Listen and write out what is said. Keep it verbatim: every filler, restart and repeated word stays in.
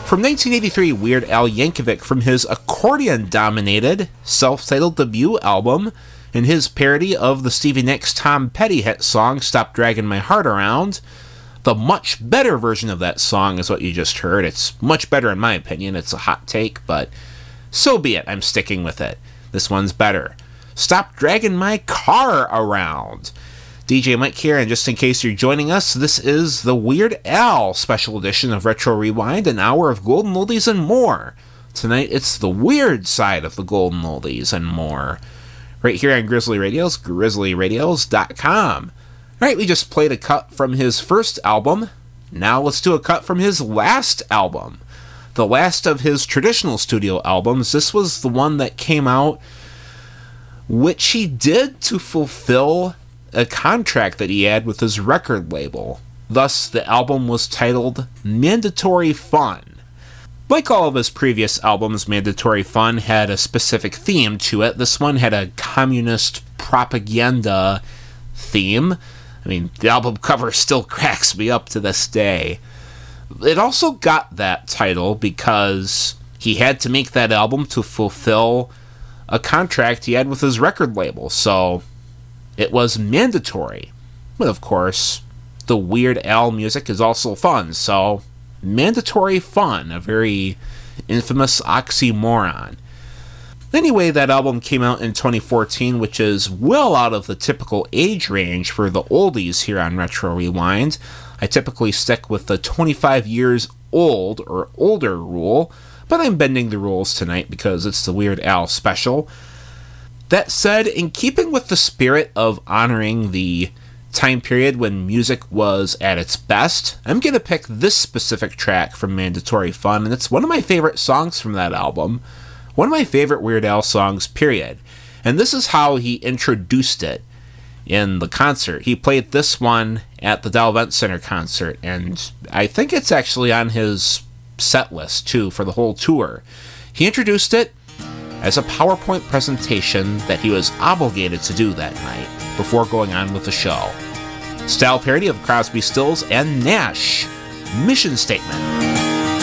From nineteen eighty-three, Weird Al Yankovic from his accordion-dominated, self-titled debut album, and his parody of the Stevie Nicks Tom Petty hit song, Stop Dragging My Heart Around. The much better version of that song is what you just heard. It's much better in my opinion. It's a hot take, but so be it. I'm sticking with it. This one's better. Stop Dragging My Car Around. D J Mike here, and just in case you're joining us, this is the Weird Al special edition of Retro Rewind, an hour of golden oldies and more. Tonight, it's the weird side of the golden oldies and more. Right here on Grizzly Radios, grizzly radios dot com. Alright, we just played a cut from his first album. Now let's do a cut from his last album. The last of his traditional studio albums. This was the one that came out, which he did to fulfill a contract that he had with his record label. Thus, the album was titled Mandatory Fun. Like all of his previous albums, Mandatory Fun had a specific theme to it. This one had a communist propaganda theme. I mean, the album cover still cracks me up to this day. It also got that title because he had to make that album to fulfill a contract he had with his record label, so it was mandatory. But of course, the Weird Al music is also fun, so Mandatory Fun, a very infamous oxymoron. Anyway, that album came out in twenty fourteen, which is well out of the typical age range for the oldies here on Retro Rewind. I typically stick with the twenty-five years old or older rule, but I'm bending the rules tonight because it's the Weird Al special. That said, in keeping with the spirit of honoring the time period when music was at its best, I'm going to pick this specific track from Mandatory Fun, and it's one of my favorite songs from that album. One of my favorite Weird Al songs, period. And this is how he introduced it in the concert. He played this one at the Dow Event Center concert, and I think it's actually on his set list, too, for the whole tour. He introduced it as a PowerPoint presentation that he was obligated to do that night before going on with the show. Style parody of Crosby, Stills, and Nash. Mission Statement.